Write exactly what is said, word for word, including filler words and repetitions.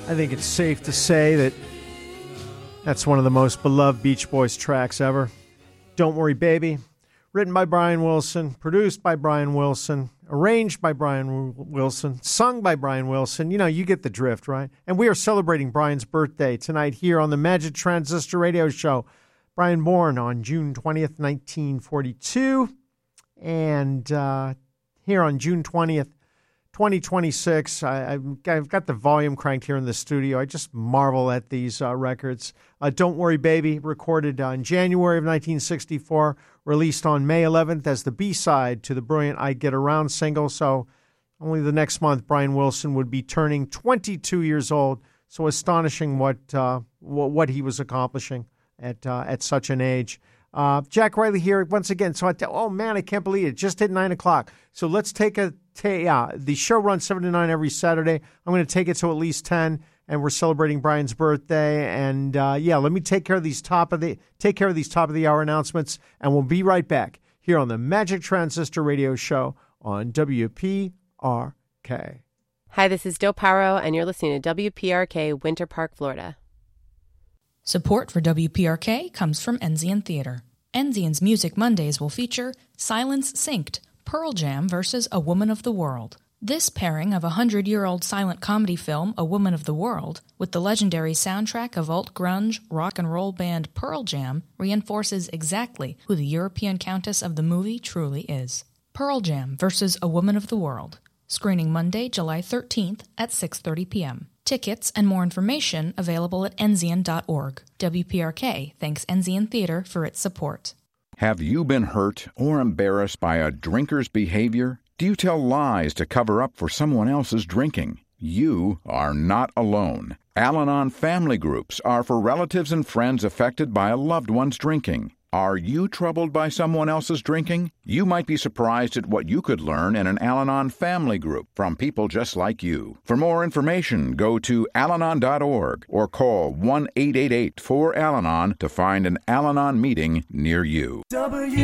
I think it's safe to say that that's one of the most beloved Beach Boys tracks ever. Don't Worry Baby, written by Brian Wilson, produced by Brian Wilson, arranged by Brian Wilson, sung by Brian Wilson. You know, you get the drift, right? And we are celebrating Brian's birthday tonight here on the Magic Transistor Radio Show. Brian born on June twentieth, nineteen forty-two, and uh, here on June twentieth, twenty twenty-six, I, I've got the volume cranked here in the studio. I just marvel at these uh, records. Uh, Don't Worry Baby, recorded uh, in January of nineteen sixty-four, released on May eleventh as the B-side to the brilliant I Get Around single. So only the next month, Brian Wilson would be turning twenty-two years old. So astonishing what uh, what he was accomplishing at uh, at such an age. Uh, Jack Riley here once again. So I t- oh man, I can't believe it. It just hit nine o'clock. So let's take a t- yeah. The show runs seven to nine every Saturday. I'm going to take it to at least ten, and we're celebrating Brian's birthday. And uh, yeah, let me take care of these top of the take care of these top of the hour announcements, and we'll be right back here on the Magic Transistor Radio Show on W P R K. Hi, this is Doe Paro, and you're listening to W P R K, Winter Park, Florida. Support for W P R K comes from Enzian Theater. Enzian's Music Mondays will feature Silence Synced, Pearl Jam versus A Woman of the World. This pairing of a hundred-year-old silent comedy film, A Woman of the World, with the legendary soundtrack of alt-grunge rock and roll band Pearl Jam, reinforces exactly who the European Countess of the movie truly is. Pearl Jam versus A Woman of the World. Screening Monday, July thirteenth at six thirty p.m. Tickets and more information available at enzian dot org. W P R K thanks Enzian Theater for its support. Have you been hurt or embarrassed by a drinker's behavior? Do you tell lies to cover up for someone else's drinking? You are not alone. Al-Anon family groups are for relatives and friends affected by a loved one's drinking. Are you troubled by someone else's drinking? You might be surprised at what you could learn in an Al-Anon family group from people just like you. For more information, go to al anon dot org or call one eight eight eight four Al Anon to find an Al-Anon meeting near you.